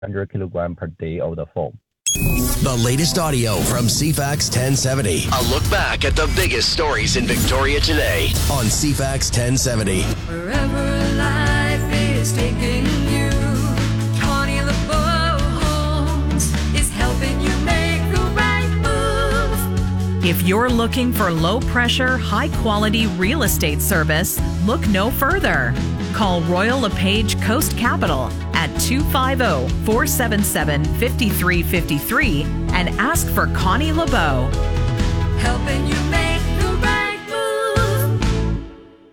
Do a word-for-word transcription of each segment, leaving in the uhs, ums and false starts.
one hundred kilograms per day of the foam. The latest audio from C FAX ten seventy. A look back at the biggest stories in Victoria today on C FAX ten seventy. Wherever life is taking you, Connie LeBeau Homes is helping you make the right move. If you're looking for low-pressure, high-quality real estate service, look no further. Call Royal LePage Coast Capital at two five zero, four seven seven, five three five three and ask for Connie LeBeau. Helping you make the right move.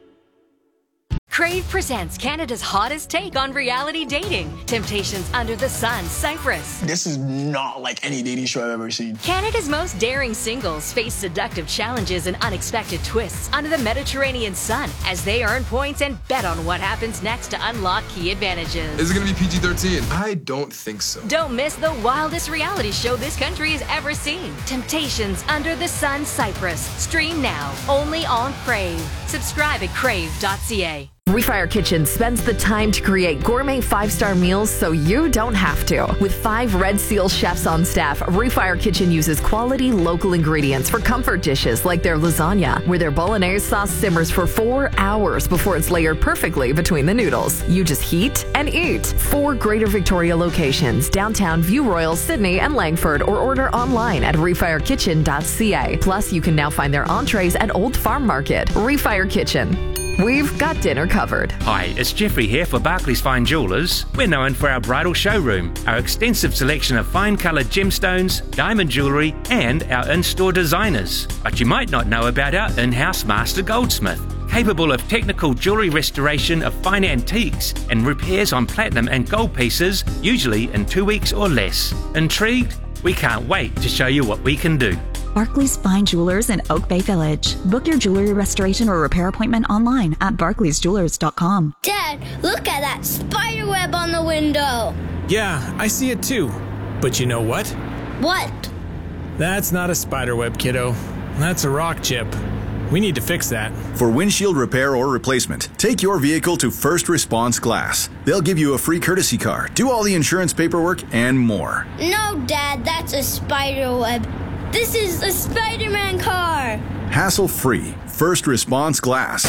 Crave presents Canada's hottest take on reality dating. Temptations Under the Sun, Cyprus. This is not like any dating show I've ever seen. Canada's most daring singles face seductive challenges and unexpected twists under the Mediterranean sun as they earn points and bet on what happens next to unlock key advantages. Is it going to be P G thirteen? I don't think so. Don't miss the wildest reality show this country has ever seen. Temptations Under the Sun, Cyprus. Stream now, only on Crave. Subscribe at crave dot c a. Refire Kitchen spends the time to create gourmet five-star meals so you don't have to. With five Red Seal chefs on staff, Refire Kitchen uses quality local ingredients for comfort dishes like their lasagna, where their bolognese sauce simmers for four hours before it's layered perfectly between the noodles. You just heat and eat. Four Greater Victoria locations, downtown, View Royal, Sydney, and Langford, or order online at refire kitchen dot c a. Plus, you can now find their entrees at Old Farm Market. Refire Kitchen. We've got dinner covered. Hi, it's Jeffrey here for Barclays Fine Jewellers. We're known for our bridal showroom, our extensive selection of fine coloured gemstones, diamond jewellery, and our in-store designers. But you might not know about our in-house master goldsmith, capable of technical jewellery restoration of fine antiques and repairs on platinum and gold pieces, usually in two weeks or less. Intrigued? We can't wait to show you what we can do. Barclays Fine Jewelers in Oak Bay Village. Book your jewelry restoration or repair appointment online at barclays jewelers dot com. Dad, look at that spider web on the window. Yeah, I see it too. But you know what? What? That's not a spider web, kiddo. That's a rock chip. We need to fix that. For windshield repair or replacement, take your vehicle to First Response Glass. They'll give you a free courtesy car, do all the insurance paperwork, and more. No, Dad, that's a spider web. This is a Spider-Man car. Hassle-free. First Response Glass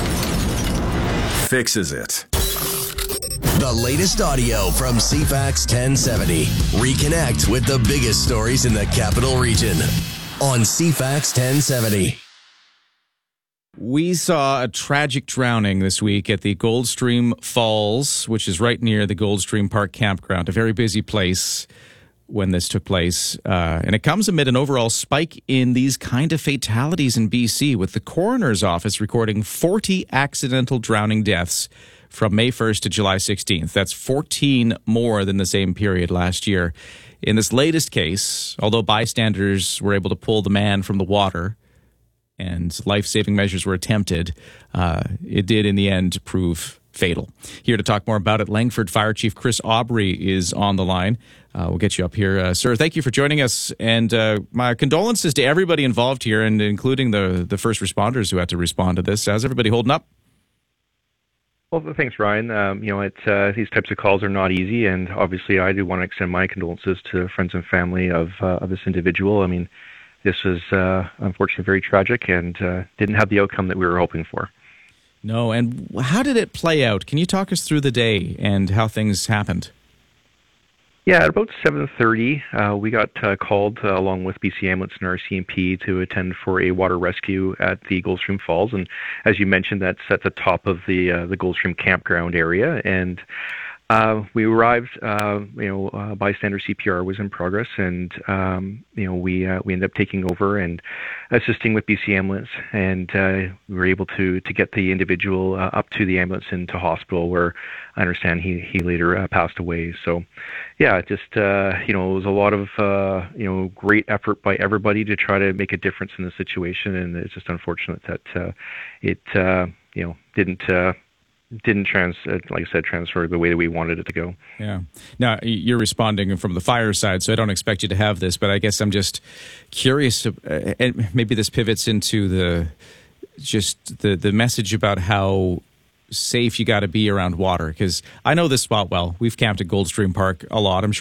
fixes it. The latest audio from C FAX ten seventy. Reconnect with the biggest stories in the Capital Region on C FAX ten seventy. We saw a tragic drowning this week at the Goldstream Falls, which is right near the Goldstream Park Campground, a very busy place when this took place. Uh, and it comes amid an overall spike in these kind of fatalities in B C, with the coroner's office recording forty accidental drowning deaths from May first to July sixteenth. That's fourteen more than the same period last year. In this latest case, although bystanders were able to pull the man from the water and life-saving measures were attempted, uh, it did in the end prove fatal. Here to talk more about it, Langford Fire Chief Chris Aubry is on the line. Uh, we'll get you up here. Uh, sir, thank you for joining us. And uh, my condolences to everybody involved here, and including the, the first responders who had to respond to this. How's everybody holding up? Well, thanks, Ryan. Um, you know, it's, uh, these types of calls are not easy, and obviously I do want to extend my condolences to friends and family of, uh, of this individual. I mean, this was uh, unfortunately very tragic and uh, didn't have the outcome that we were hoping for. No, and how did it play out? Can you talk us through the day and how things happened? Yeah, at about seven thirty, uh, we got uh, called uh, along with B C Ambulance and R C M P to attend for a water rescue at the Goldstream Falls. And as you mentioned, that's at the top of the uh, the Goldstream campground area. And uh, we arrived, uh, you know, uh, bystander C P R was in progress, and um, you know, we uh, we ended up taking over and assisting with B C Ambulance, and uh, we were able to to get the individual uh, up to the ambulance and to hospital, where I understand he he later uh, passed away. So, yeah, just uh, you know, it was a lot of uh, you know great effort by everybody to try to make a difference in the situation, and it's just unfortunate that uh, it uh, you know didn't. Uh, didn't trans, like I said, transfer the way that we wanted it to go. Yeah. Now, you're responding from the fire side, so I don't expect you to have this, but I guess I'm just curious, uh, and maybe this pivots into the just the, the message about how safe you got to be around water? Because I know this spot well. We've camped at Goldstream Park a lot. I'm sure